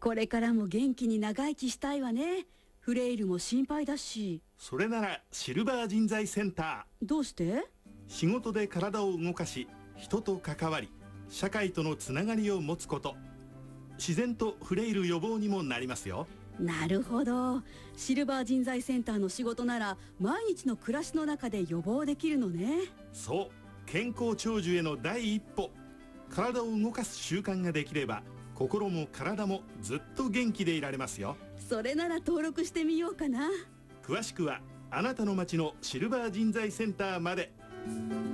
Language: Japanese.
これからも元気に長生きしたいわね。フレイルも心配だし。 それならシルバー人材センター。どうして？ 仕事で体を動かし、人と関わり、社会とのつながりを持つこと、自然とフレイル予防にもなりますよ。 なるほど。シルバー人材センターの仕事なら毎日の暮らしの中で予防できるのね。 そう、健康長寿への第一歩。体を動かす習慣ができれば、心も体もずっと元気でいられますよ。 それなら登録してみようかな。 詳しくはあなたの町のシルバー人材センターまで。